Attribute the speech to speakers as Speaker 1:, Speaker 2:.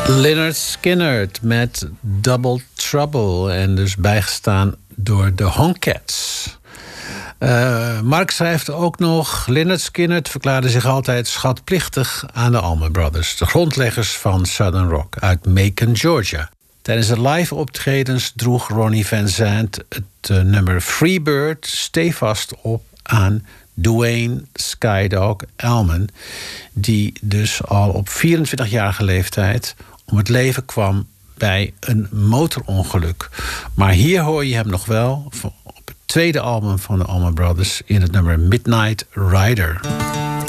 Speaker 1: Lynyrd Skynyrd met Double Trouble. En dus bijgestaan door de Honkats. Mark schrijft ook nog: Lynyrd Skynyrd verklaarde zich altijd schatplichtig aan de Allman Brothers, de grondleggers van Southern Rock uit Macon, Georgia. Tijdens de live optredens droeg Ronnie Van Zant het nummer Freebird stevast op aan Duane Skydog Allman, die dus al op 24-jarige leeftijd om het leven kwam bij een motorongeluk. Maar hier hoor je hem nog wel op het tweede album van de Allman Brothers in het nummer Midnight Rider.